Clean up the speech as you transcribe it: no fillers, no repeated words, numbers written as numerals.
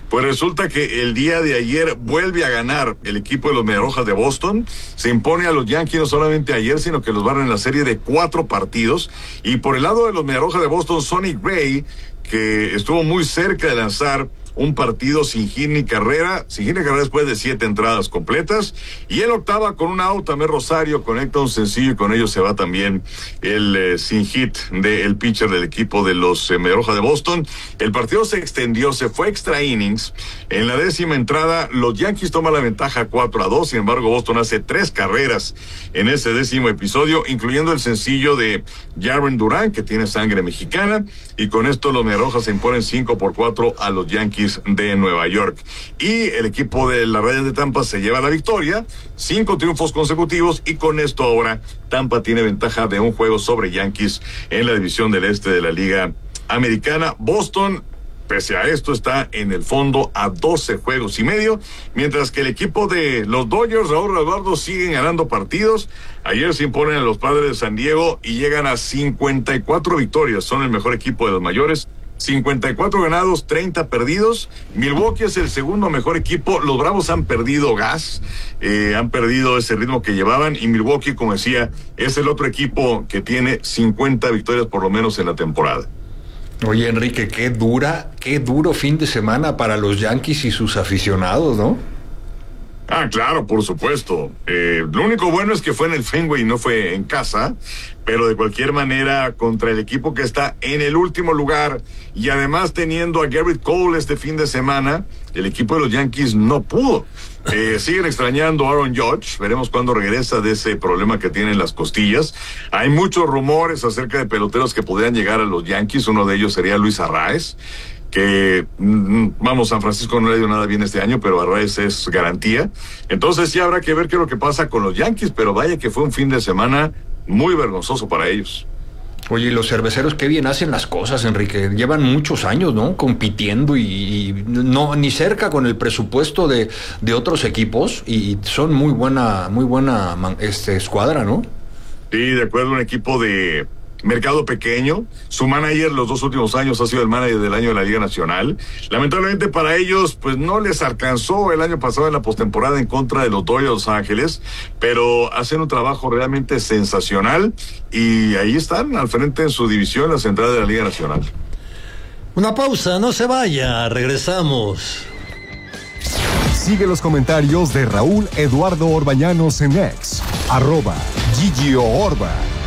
Pues resulta que el día de ayer vuelve a ganar el equipo de los Mediarrojas de Boston. Se impone a los Yankees no solamente ayer, sino que los barran en la serie de 4 partidos. Y por el lado de los Mediarrojas de Boston, Sonny Gray, que estuvo muy cerca de lanzar un partido sin hit ni carrera después de 7 entradas completas, y el octava con un out. También Rosario conecta un sencillo y con ello se va también el sin hit del pitcher del equipo de los Mediarrojas de Boston. El partido se extendió, se fue extra innings. En la 10ª entrada los Yankees toman la ventaja 4-2, sin embargo Boston hace 3 carreras en ese 10º episodio, incluyendo el sencillo de Jarren Duran, que tiene sangre mexicana, y con esto los Mediarrojas se imponen 5-4 a los Yankees de Nueva York. Y el equipo de las Rayas de Tampa se lleva la victoria, 5 triunfos consecutivos, y con esto ahora Tampa tiene ventaja de un juego sobre Yankees en la división del este de la Liga Americana. Boston, pese a esto, está en el fondo a 12 juegos y medio, mientras que el equipo de los Dodgers, Raúl Eduardo, siguen ganando partidos. Ayer se imponen a los Padres de San Diego y llegan a 54 victorias. Son el mejor equipo de los mayores. 54 ganados, 30 perdidos. Milwaukee es el segundo mejor equipo. Los Bravos han perdido gas, han perdido ese ritmo que llevaban, y Milwaukee, como decía, es el otro equipo que tiene 50 victorias por lo menos en la temporada. Oye, Enrique, qué duro fin de semana para los Yankees y sus aficionados, ¿no? Ah, claro, por supuesto. Lo único bueno es que fue en el Fenway y no fue en casa, pero de cualquier manera contra el equipo que está en el último lugar, y además teniendo a Garrett Cole este fin de semana, el equipo de los Yankees no pudo. Siguen extrañando a Aaron Judge, veremos cuándo regresa de ese problema que tiene en las costillas. Hay muchos rumores acerca de peloteros que podrían llegar a los Yankees, uno de ellos sería Luis Arraez, que San Francisco no le dio nada bien este año, pero Arraez es garantía. Entonces sí habrá que ver qué es lo que pasa con los Yankees, pero vaya que fue un fin de semana muy vergonzoso para ellos. Oye, y los cerveceros qué bien hacen las cosas, Enrique. Llevan muchos años, ¿no?, compitiendo y no ni cerca con el presupuesto de otros equipos, y son muy buena escuadra, ¿no? Sí, de acuerdo, un equipo de mercado pequeño. Su manager los 2 últimos años ha sido el manager del año de la Liga Nacional. Lamentablemente para ellos, pues no les alcanzó el año pasado en la postemporada en contra de los Dodgers de Los Ángeles, pero hacen un trabajo realmente sensacional y ahí están al frente en su división, en la central de la Liga Nacional. Una pausa, no se vaya, regresamos. Sigue los comentarios de Raúl Eduardo Orbañanos en X, @GigioOrba.